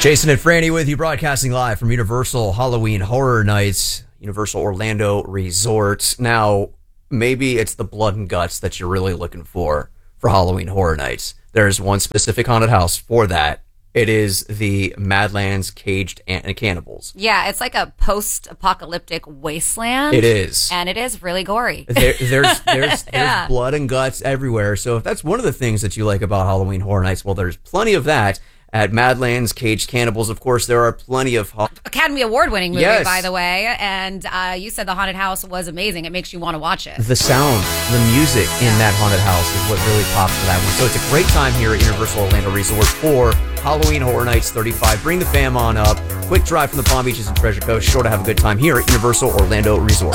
Jason and Franny with you, broadcasting live from Universal Halloween Horror Nights, Universal Orlando Resort. Now, maybe it's the blood and guts that you're really looking for Halloween Horror Nights. There's one specific haunted house for that. It is the Madlands Caged Cannibals. Yeah, it's like a post-apocalyptic wasteland. It is. And it is really gory. There's blood and guts everywhere. So if that's one of the things that you like about Halloween Horror Nights, well, there's plenty of that. At Madlands Caged Cannibals, of course, there are plenty of... Academy Award-winning movie, yes, by the way. And you said the haunted house was amazing. It makes you want to watch it. The sound, the music in that haunted house is what really pops for that one. So it's a great time here at Universal Orlando Resort for Halloween Horror Nights 35. Bring the fam on up. Quick drive from the Palm Beaches and Treasure Coast. Sure to have a good time here at Universal Orlando Resort.